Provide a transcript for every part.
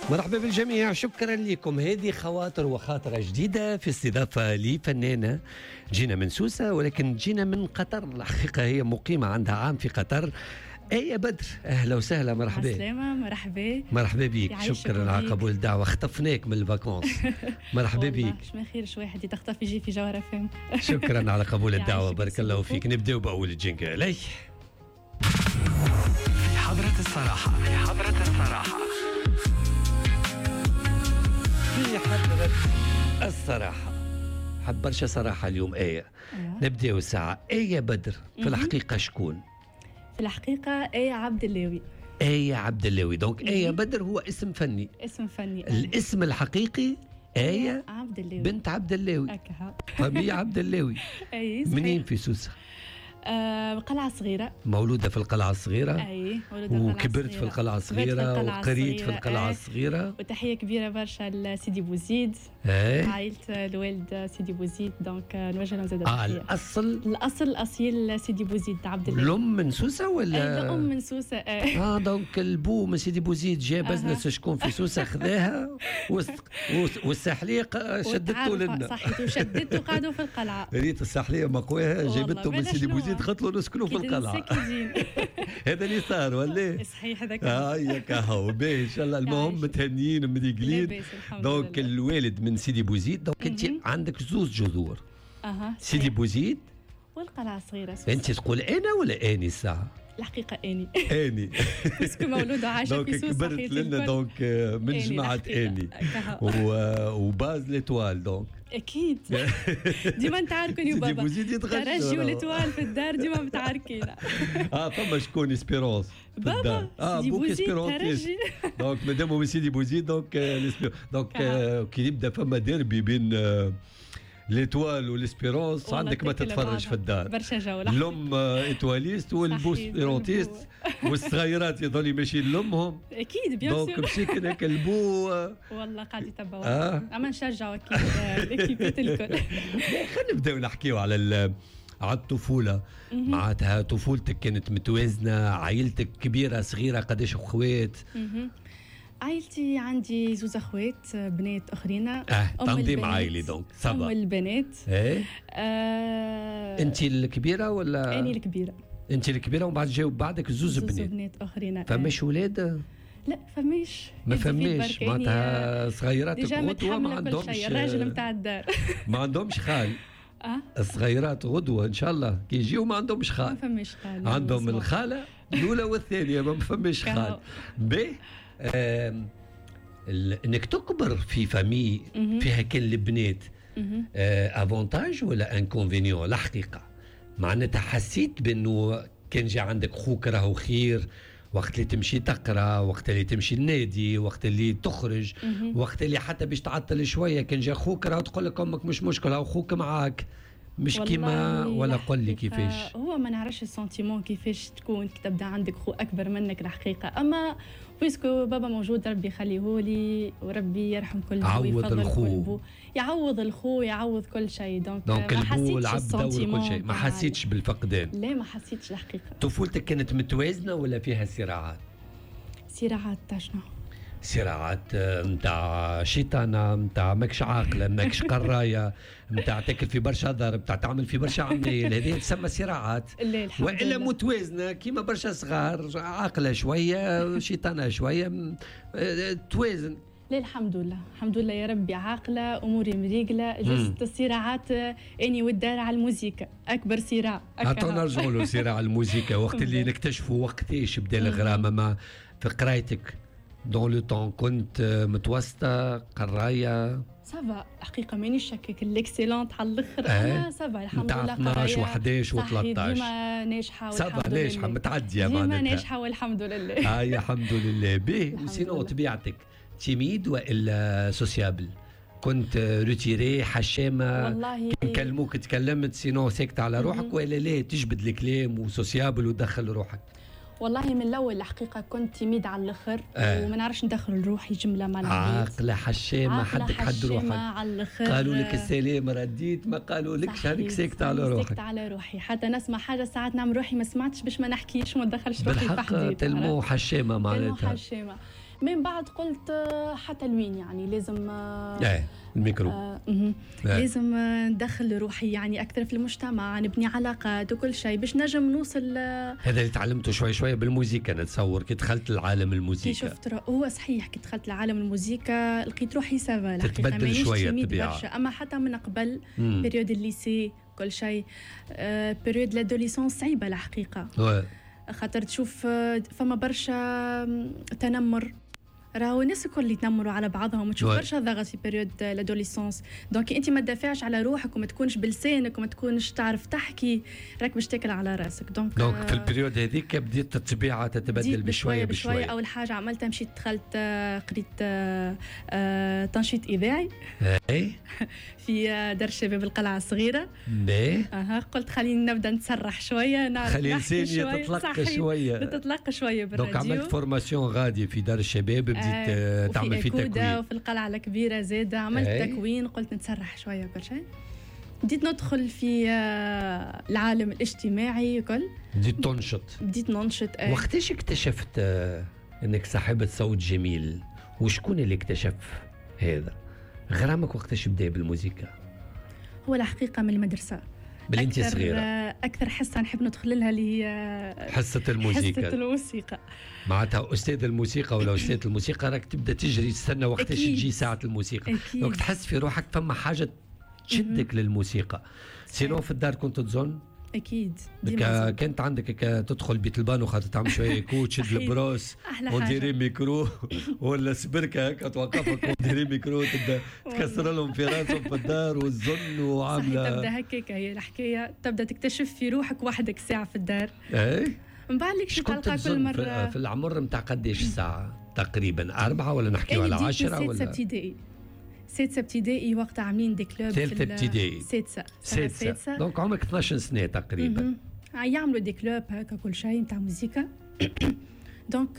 مرحبا بالجميع، شكرا لكم. هذه خواطر وخاطرة جديدة في استضافة لفنانة جينا من سوسة، ولكن جينا من قطر. الحقيقة هي مقيمة عندها عام في قطر. آية بدر، أهلا وسهلا، مرحبا. السلامة، مرحبا بيك، شكرا على قبول الدعوة. خطفناك من الفاكونس. مرحبا بيك. ما خيرش واحد يتخطف يجي في جوهرة فهم. شكرا على قبول الدعوة، بارك الله فيك. نبدأ بأول الجنجل. في حضرة الصراحة، في حضرة الصراحة، في حضرة الصراحة. حب برشا صراحة اليوم آية. نبدأ الساعة. آية بدر في الحقيقة شكون؟ في الحقيقة آية عبد اللوي. آية عبد اللوي. دونك آية بدر هو اسم فني. اسم فني. الاسم الحقيقي آية عبد اللوي، بنت عبد اللوي. طبيعي عبد اللوي. منين في سوسة؟ قلعة صغيرة. مولودة في القلعة الصغيرة. أي، وكبرت في القلعة الصغيرة وقريت في القلعة الصغيرة. وتحية كبيرة برشا لسيدي بوزيد. عائلة الوالد سيدي بوزيد، دونك نوجه لهم زاد التحية. الأصل الأصيل سيدي بوزيد عبد اللوي. الأم من سوسة ولا؟ الأم من سوسة. دونك البو من سيدي بوزيد جاء بزنس شكون في سوسة خذاها والساحلية شدته لنا. صحيت، وشدته وقعدوا في القلعة. ريت الساحلية مقواها جابته من سيدي بوزيد، خط له نسكنوا في القلعة. هذا اللي صار ولا؟ صحيح هذاك. هيك هو باهي ان شاء الله. المهم متهنيين ومديقلين. دونك الوالد من سيدي بوزيد. دونك انت عندك زوز جذور. سيدي بوزيد والقلعة الصغيرة. انت تقول انا ولا اني الساعة؟ الحقيقة اني. اني باسكو مولودة عايشة في سوسة. دونك كبرت لنا دونك من جماعة اني وباز ليتوال. دونك اكيد ديما نتعاركوا يا بابا. ترجي وليتوال في الدار ديما متعاركين. فما شكون اسبيرونس بابا. بوك اسبيرونس. دونك مادام هو سيدي بوزيد دونك دونك كي يبدا فما ديربي بين ليتوال والاسبيرونس عندك ما تتفرج في الدار. برشا جو. الام ايتواليست والبو اسبيرونتيست والصغيرات يظلوا ماشيين لامهم. اكيد بيان سور. دونك مشيك هناك البو والله قاعد يتبعوا. اما نشجعوا اكيد ليكيبيت الكل. خلينا نبداو نحكيو على الطفولة. معناتها طفولتك كانت متوازنة؟ عائلتك كبيرة صغيرة؟ قداش اخوات؟ عائلتي عندي زوز اخوات بنات اخرين. تنظيم عائلي دونك ام البنات. انت الكبيرة ولا؟ اني الكبيرة. انت الكبيرة وبعد جاو بعدك زوز بنات اخرين. فماش ولاد؟ لا فماش. ما فماش معناتها صغيرات غدوة ما عندهمش. الراجل نتاع الدار ما عندهمش خال. الصغيرات غدوة ان شاء الله كي يجيو ما عندهمش خال. ما فماش خال. عندهم الخالة الأولى والثانية ما فماش خال. باهي. انك تكبر في فامي فيها كان البنات افونتاج ولا انكونفينيون؟ الحقيقه معناتها حسيت بانه كان جا عندك خوك راهو خير وقت اللي تمشي تقرا، وقت اللي تمشي النادي، وقت اللي تخرج، وقت اللي حتى باش تعطل شويه كان جا خوك راهو تقول لك امك مش مشكله اخوك معاك مش كيما ولا قل لي كيفاش. هو ما نعرفش السنتيمون كيفاش تكون كي تبدا عندك خو اكبر منك الحقيقه. اما بيسكو بابا موجود ربي يخليه لي وربي يرحم كل يعوض الخو. يعوض الخو يعوض كل شيء. دونك ما حسيتش السنتيمون كل شيء. ما حسيتش بالفقدان. لا ما حسيتش الحقيقه. طفولتك كانت متوازنه ولا فيها صراعات؟ صراعات تاع شنو؟ صراعات نتاع شيطانه، نتاع ماكش عاقله، ماكش قرايه، نتاع تاكل في برشا ضرب، نتاع تعمل في برشا عمايل. هذه تسمى صراعات. والا متوازنه كيما برشا صغار، عاقله شويه شيطانه شويه، توازن. لا الحمد لله الحمد لله يا ربي، عاقله اموري مريقله. جست الصراعات اني والدار على الموسيقى اكبر صراع. نرجعوا له صراع الموسيقى. وقت اللي نكتشفوا وقتاش بدا الغرامه ما في قرايتك دون لو طون كنت متوسطه قرايه؟ سافا حقيقه مانيش شكك الاكسلونت على الاخر. انا سافا الحمد لله. 12 و11 و13 ديما ناجحه سافا ناجحه متعديه معناتها. ديما ناجحه والحمد لله. الحمد لله. باهي. وسينو طبيعتك تيميد والا سوسيابل؟ كنت روتيري حشامه؟ والله نكلموك تكلمت سينو ساكت على روحك ولا لا تجبد الكلام وسوسيابل وتدخل روحك؟ والله من الاول الحقيقه كنت تيميد على الاخر وما نعرفش ندخل روحي جمله مع العباد. عاقله حشامه حدك حد روحك على الاخر. قالوا لك السلام رديت، ما قالوا لكش هذيك ساكت على روحك. ساكت على روحي حتى نسمع حاجه ساعات نعمل روحي ما سمعتش باش ما نحكيش وما ندخلش روحي في حديث. بالحق تلمو حشامه معناتها. حشامه من بعد قلت حتى لوين يعني لازم الميكرو لازم ندخل روحي يعني أكثر في المجتمع، نبني علاقات وكل شيء باش نجم نوصل. هذا اللي تعلمته شوي شوي بالموسيقى نتصور كي دخلت العالم الموسيقى. شفت هو صحيح كي دخلت لعالم الموسيقى لقيت روحي سافا تتبدل شوية الطبيعة، أما حتى من قبل بريود الليسي كل شيء بريود لادوليسونس صعيبة الحقيقة خاطر تشوف فما برشا تنمر، راهو الناس الكل يتنمروا على بعضهم وتشوف برشا ضغط في بيريود لادوليسونس، دونك انت ما تدافعش على روحك وما تكونش بلسانك وما تكونش تعرف تحكي راك باش تاكل على راسك. دونك في البيريود هذيك بديت الطبيعه تتبدل بشويه بشويه. اول حاجه عملتها مشيت دخلت قريت تنشيط اذاعي في دار الشباب القلعه الصغيره. قلت خليني نبدا نتسرح شويه، نعرف خلي لساني تطلق شويه تطلق شويه بالراديو. دونك عملت فورماسيون غادي في دار الشباب، بديت تعمل في تكوين وفي القلعه الكبيره زاده عملت تكوين، قلت نتسرح شويه وكل شيء. بديت ندخل في العالم الاجتماعي وكل بديت ننشط. وقتاش اكتشفت انك صاحبة صوت جميل؟ وشكون اللي اكتشف هذا؟ غرامك وقتاش بدا بالموسيقى؟ هو الحقيقه من المدرسه بالانتي صغيرة أكثر حصة نحب ندخل لها اللي هي حصة الموسيقى. معناتها أستاذ الموسيقى ولا أستاذ الموسيقى راك تبدأ تجري تستنى وقتاش تجي ساعة الموسيقى، دونك تحس في روحك فما حاجة تشدك للموسيقى. سينو في الدار كنت تظن؟ أكيد كانت عندك تدخل بيت البانو خاطر تعمل شوية كو تشد البروس ونديري ميكرو ولا سبركة هكا توقفك ونديري ميكرو تبدا تكسر لهم في راسهم في الدار والزن وعاملة تبدا هكاك هي الحكاية، تبدا تكتشف في روحك وحدك ساعة في الدار. من بعد لك تلقى كل مرة في العمر نتاع قديش ساعة تقريبا 4 ولا نحكيو على 10 ولا؟ سادسة ابتدائي وقت عاملين دي كلوب. ثالثة ابتدائي. سادسة دونك عمرك 12 سنة تقريبا. يعملوا دي كلوب هكا كل شيء نتاع موسيقى. دونك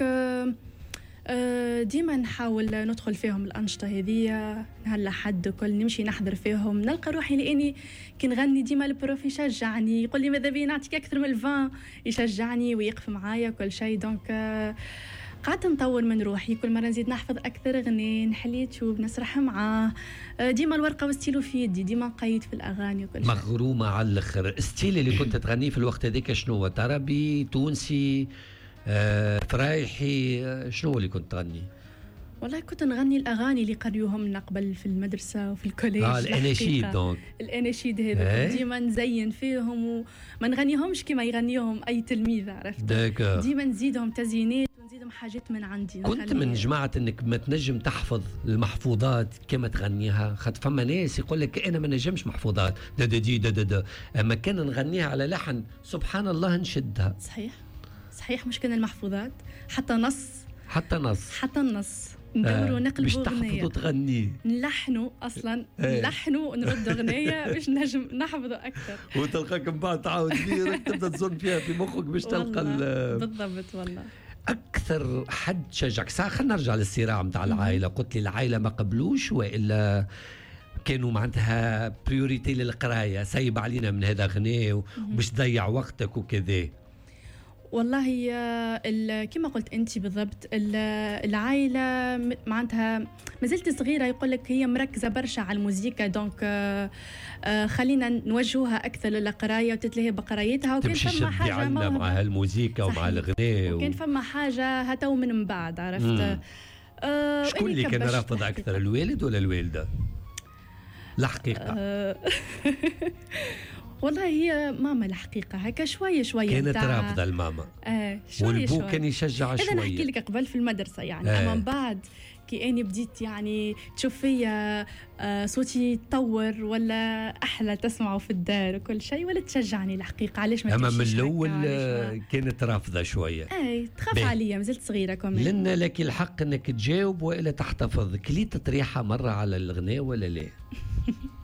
ديما نحاول ندخل فيهم الأنشطة هذه، نهلا حد وكل نمشي نحضر فيهم، نلقى روحي لاني كي نغني ديما البروف يشجعني يقول لي ماذا بيا نعطيك اكثر من الفان، يشجعني ويقف معايا كل شيء. دونك قعدت نطور من روحي، كل مرة نزيد نحفظ أكثر غني، نحل يوتيوب نسرح معاه، ديما الورقة والستيلو في يدي، ديما نقيد في الأغاني وكل شيء. مغرومة على الآخر. الستيل اللي كنت تغنيه في الوقت هذاك شنو هو؟ طربي، تونسي، فرايحي، شنو اللي كنت تغني؟ والله كنت نغني الأغاني اللي قريوهم من قبل في المدرسة وفي الكوليج. الأناشيد. دونك الأناشيد هذا ديما نزين فيهم وما نغنيهمش كما يغنيهم أي تلميذ، عرفت؟ ديما نزيدهم تزيينات ونزيدهم حاجات من عندي. كنت من جماعة انك ما تنجم تحفظ المحفوظات كما تغنيها، خاطر فما ناس يقول لك انا ما نجمش محفوظات دا دا دي دا دا دا، اما كان نغنيها على لحن سبحان الله نشدها. صحيح مش كان المحفوظات حتى النص ندوروا نقلبوا باش تحفظ وتغني، نلحنوا اصلا نلحنوا ونردوا اغنيه باش نجم نحفظوا اكثر. وتلقاك من بعد تعاود فيها تبدا تظن فيها في مخك باش تلقى بالضبط. والله اكثر حد شجعك؟ خلينا نرجع للصراع نتاع العائله. قلت لي العائله ما قبلوش والا كانوا معناتها بريوريتي للقرايه، سايب علينا من هذا غناء وباش تضيع وقتك وكذا؟ والله كما قلت انت بالضبط، العائله معناتها مازلت صغيره، يقول لك هي مركزه برشا على الموسيقى، دونك خلينا نوجهوها اكثر للقرايه وتتلهي بقرايتها، وكان فما حاجه مع الموسيقى ومع الغناء وكان فما حاجه هتو من بعد، عرفت؟ شكون اللي كان رافض اكثر، الوالد ولا الوالده؟ الحقيقه والله هي ماما الحقيقة هكا شوية كانت رافضة الماما. والبو كان يشجع شوية. هذا نحكي لك قبل في المدرسة يعني. أما من بعد كي أني بديت يعني تشوف فيا صوتي يتطور ولا أحلى تسمعه في الدار وكل شيء، ولا تشجعني الحقيقة. علاش ما أما من الأول كانت رافضة شوية. تخاف عليا مازلت صغيرة كمان. لأن لك الحق أنك تجاوب وإلا تحتفظ. كليت تريحة مرة على الغناء ولا لا؟